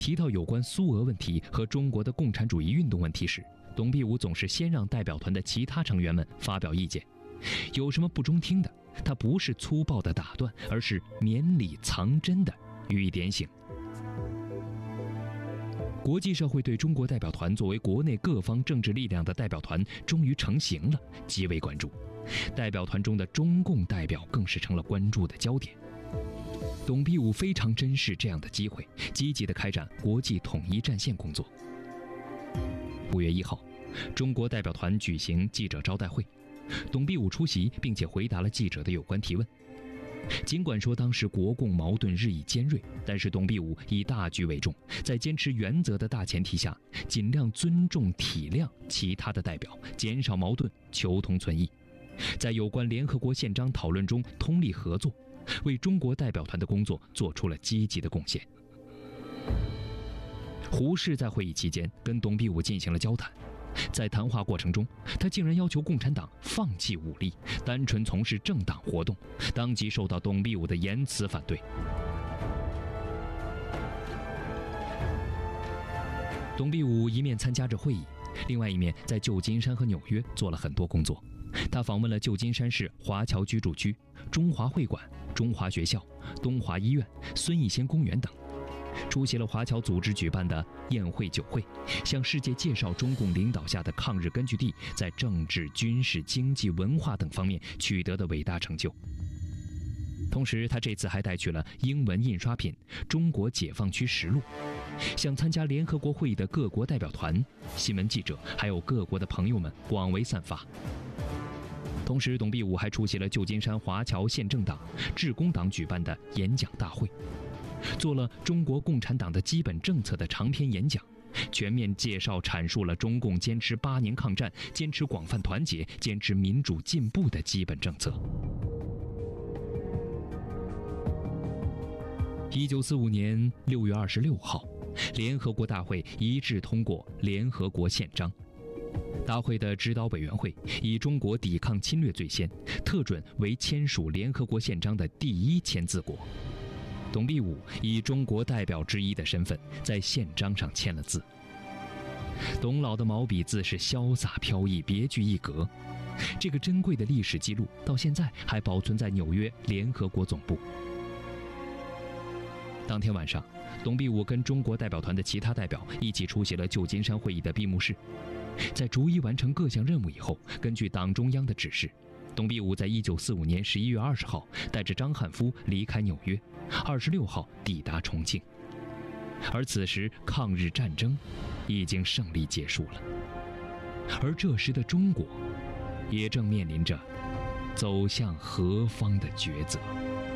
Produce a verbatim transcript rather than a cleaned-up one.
提到有关苏俄问题和中国的共产主义运动问题时，董必武总是先让代表团的其他成员们发表意见。有什么不中听的，他不是粗暴的打断，而是绵里藏针的予以点醒。国际社会对中国代表团作为国内各方政治力量的代表团终于成型了极为关注，代表团中的中共代表更是成了关注的焦点。董必武非常珍视这样的机会，积极地开展国际统一战线工作。五月一号，中国代表团举行记者招待会，董必武出席并且回答了记者的有关提问。尽管说当时国共矛盾日益尖锐，但是董必武以大局为重，在坚持原则的大前提下，尽量尊重体谅其他的代表，减少矛盾，求同存异，在有关联合国宪章讨论中通力合作，为中国代表团的工作做出了积极的贡献。胡适在会议期间跟董必武进行了交谈，在谈话过程中，他竟然要求共产党放弃武力，单纯从事政党活动，当即受到董必武的严词反对。董必武一面参加着会议，另外一面在旧金山和纽约做了很多工作。他访问了旧金山市华侨居住区、中华会馆、中华学校、东华医院、孙逸仙公园等，出席了华侨组织举办的宴会酒会，向世界介绍中共领导下的抗日根据地在政治、军事、经济、文化等方面取得的伟大成就。同时，他这次还带去了英文印刷品《中国解放区实录》，向参加联合国会议的各国代表团、新闻记者还有各国的朋友们广为散发。同时，董必武还出席了旧金山华侨宪政党、致公党举办的演讲大会，做了中国共产党的基本政策的长篇演讲，全面介绍阐述了中共坚持八年抗战、坚持广泛团结、坚持民主进步的基本政策。一九四五年六月二十六号，联合国大会一致通过联合国宪章。大会的指导委员会以中国抵抗侵略最先，特准为签署联合国宪章的第一签字国。董必武以中国代表之一的身份，在宪章上签了字。董老的毛笔字是潇洒飘逸、别具一格。这个珍贵的历史记录到现在还保存在纽约联合国总部。当天晚上，董必武跟中国代表团的其他代表一起出席了旧金山会议的闭幕式。在逐一完成各项任务以后，根据党中央的指示，董必武在一九四五年十一月二十号带着张汉夫离开纽约，二十六号抵达重庆。而此时抗日战争已经胜利结束了，而这时的中国也正面临着走向何方的抉择。